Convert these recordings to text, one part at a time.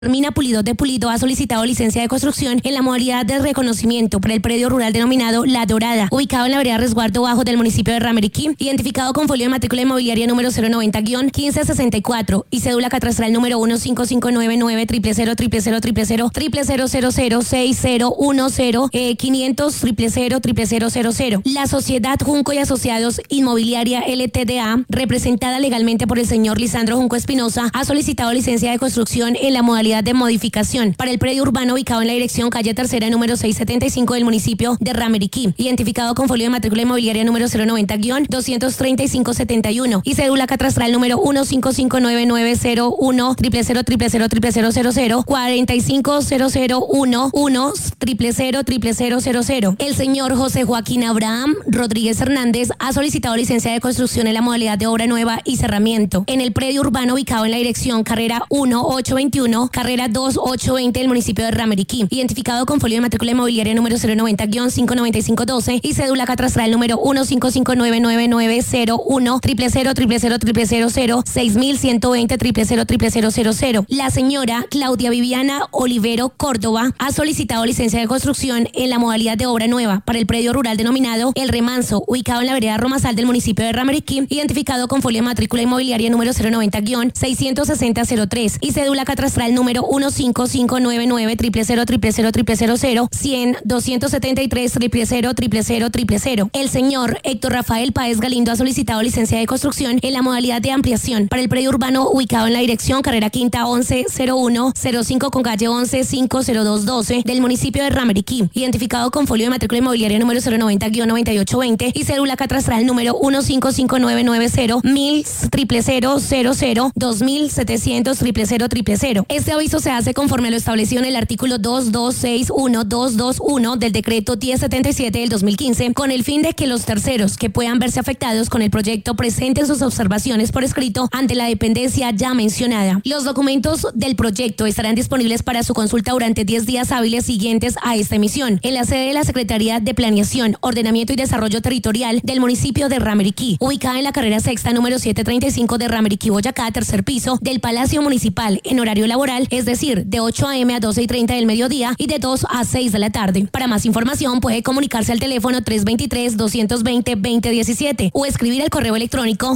Mina Pulido de Pulido ha solicitado licencia de construcción en la modalidad de reconocimiento para el predio rural denominado La Dorada, ubicado en la vereda Resguardo Bajo del municipio de Ramiriquí, identificado con folio de matrícula inmobiliaria número 090-1564 y cédula catastral número 15599-000-0006010 La sociedad Junco y Asociados Inmobiliaria LTDA, representada legalmente por el señor Lisandro Junco Espinosa, ha solicitado licencia de construcción en la modalidad de modificación para el predio urbano ubicado en la dirección calle Tercera número 675 del municipio de Ramiriquí, identificado con folio de matrícula inmobiliaria número 090-23571 y cédula catastral número 15599-01000-4500110000000. El señor José Joaquín Abraham Rodríguez Hernández ha solicitado licencia de construcción en la modalidad de obra nueva y cerramiento en el predio urbano ubicado en la dirección carrera 1821, carrera 2820 del municipio de Ramiriquí, identificado con folio de matrícula inmobiliaria número 090-59512 y cédula catastral número 15599-901-000-6120-000. La señora Claudia Viviana Olivero Córdoba ha solicitado licencia de construcción en la modalidad de obra nueva para el predio rural denominado El Remanso, ubicado en la vereda Romasal del municipio de Ramiriquí, identificado con folio de matrícula inmobiliaria número 090-66003 y cédula catastral número 15599-000-100-273-000-000. El señor Héctor Rafael Páez Galindo ha solicitado licencia de construcción en la modalidad de ampliación para el predio urbano ubicado en la dirección carrera quinta 110105 con calle 11-50212 del municipio de Ramiriquí, identificado con folio de matrícula inmobiliaria número 090-9820 y cédula catastral número 15599-000-0000-2700-000. Este aviso se hace conforme a lo establecido en el artículo 2261221 del decreto 1077 del 2015, con el fin de que los terceros que puedan verse afectados con el proyecto presenten sus observaciones por escrito ante la dependencia ya mencionada. Los documentos del proyecto estarán disponibles para su consulta durante 10 días hábiles siguientes a esta emisión, en la sede de la Secretaría de Planeación, Ordenamiento y Desarrollo Territorial del municipio de Ramiriquí, ubicada en la carrera sexta número 735 de Ramiriquí, Boyacá, tercer piso del Palacio Municipal, en horario laboral, es decir, de 8 a.m. a 12:30 del mediodía y de 2 a 6 de la tarde. Para más información puede comunicarse al teléfono 323-220-2017 o escribir al correo electrónico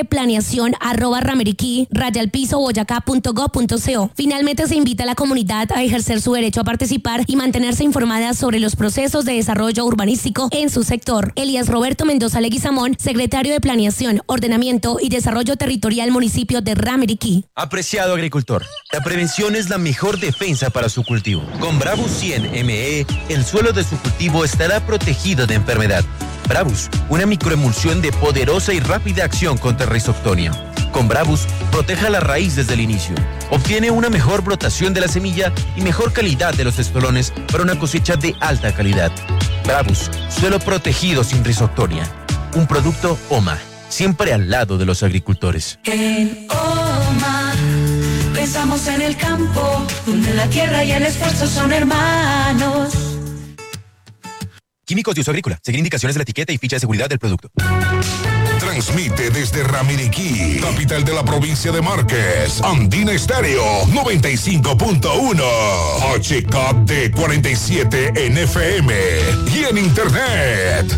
secreplaneacion@ramiriquí-boyacá.gov.co. Finalmente se invita a la comunidad a ejercer su derecho a participar y mantenerse informada sobre los procesos de desarrollo urbanístico en su sector. Elías Roberto Mendoza Leguizamón, secretario de Planeación, Ordenamiento y Desarrollo Territorial, municipio de Ramiriquí. Apreciado agricultor, la prevención es la mejor defensa para su cultivo. Con Bravus 100 ME, el suelo de su cultivo estará protegido de enfermedad. Bravus, una microemulsión de poderosa y rápida acción contra Rhizoctonia. Con Bravus, proteja la raíz desde el inicio. Obtiene una mejor brotación de la semilla y mejor calidad de los estolones para una cosecha de alta calidad. Bravus, suelo protegido sin Rhizoctonia. Un producto OMA, siempre al lado de los agricultores. En OMA pensamos en el campo, donde la tierra y el esfuerzo son hermanos. Químicos de uso agrícola. Seguir indicaciones de la etiqueta y ficha de seguridad del producto. Transmite desde Ramiriquí, capital de la provincia de Márquez, Andina Estéreo 95.1, HKD 47 en FM y en Internet